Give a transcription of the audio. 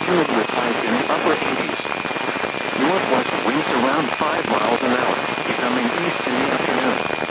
humid with highs in the upper 80s. Northwest winds around 5 miles an hour, becoming east in the afternoon.